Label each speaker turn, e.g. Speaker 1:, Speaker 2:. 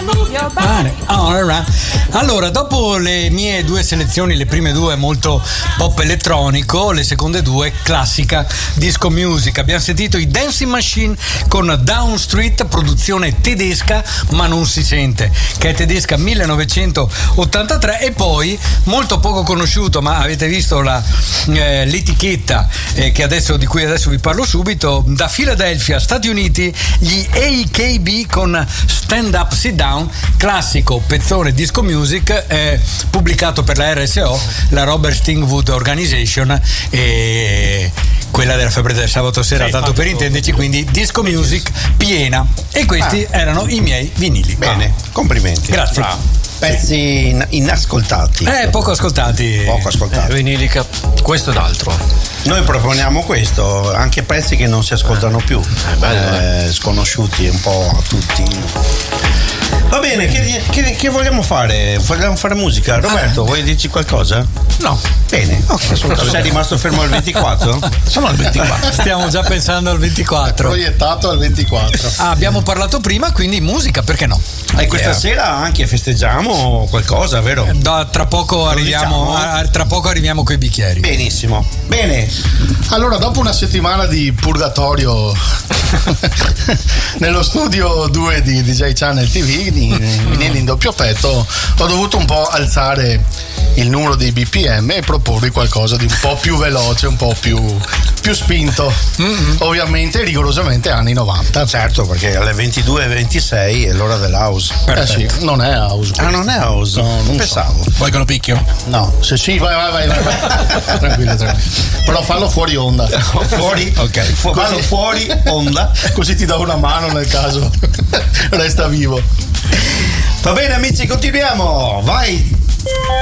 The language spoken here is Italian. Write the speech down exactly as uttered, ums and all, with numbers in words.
Speaker 1: Allora, dopo le mie due selezioni, le prime due molto pop elettronico, le seconde due classica disco music. Abbiamo sentito i Dancing Machine con Down Street, produzione tedesca ma non si sente, che è tedesca millenovecentottantatré, e poi molto poco conosciuto, ma avete visto la, eh, l'etichetta eh, che adesso, di cui adesso vi parlo subito, da Philadelphia, Stati Uniti, gli A K B con Stand Up Sit Down, classico pezzone disco music, eh, pubblicato per la R S O, la Robert Stingwood Organization, e quella della febbre del sabato sera, sì, tanto per intenderci, quindi disco music piena. E questi ah. erano i miei vinili.
Speaker 2: Bene, ah. complimenti.
Speaker 1: Grazie.
Speaker 2: Bravo. Pezzi in, inascoltati.
Speaker 1: Eh, poco ascoltati.
Speaker 2: Poco ascoltati.
Speaker 3: Eh, vinili, questo ed altro.
Speaker 2: Noi proponiamo questo, anche pezzi che non si ascoltano più,
Speaker 3: eh, bello,
Speaker 2: eh,
Speaker 3: eh.
Speaker 2: sconosciuti un po' a tutti. Va bene, che, che, che vogliamo fare? Vogliamo fare musica? Roberto, ah. vuoi dirci qualcosa?
Speaker 3: No.
Speaker 2: Bene, ok. Sei rimasto fermo al ventiquattro?
Speaker 3: Sono al ventiquattro.
Speaker 1: Stiamo già pensando al ventiquattro.
Speaker 4: Proiettato al ventiquattro.
Speaker 1: Ah, abbiamo parlato prima, quindi musica, perché no?
Speaker 2: E questa yeah. sera anche festeggiamo qualcosa, vero?
Speaker 1: Da, tra poco arriviamo,
Speaker 2: diciamo.
Speaker 1: a, tra poco arriviamo coi bicchieri.
Speaker 2: Benissimo. Bene.
Speaker 4: Allora, dopo una settimana di purgatorio nello studio due di D J Channel T V, vinili in doppio petto, ho dovuto un po' alzare il numero dei B P M e proporvi qualcosa di un po' più veloce, un po' più, più spinto. Mm-hmm. Ovviamente rigorosamente anni novanta.
Speaker 2: Certo, perché alle ventidue e ventisei è l'ora dell'house.
Speaker 4: Eh sì, non è house.
Speaker 2: Ah, non è house? No, non pensavo.
Speaker 3: So. Vuoi che lo picchio?
Speaker 4: No, se sì, vai, vai, vai, vai. tranquillo, tranquillo. Però fallo fuori onda.
Speaker 2: Fuori? Ok. Fu- fallo fuori onda.
Speaker 4: Così ti do una mano nel caso resta vivo.
Speaker 2: Va bene amici, continuiamo. Vai.